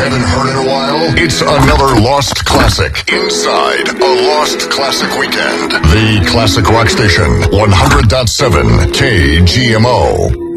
haven't heard in a while? It's another Lost Classic inside a Lost Classic Weekend. The Classic Rock Station, 100.7 KGMO.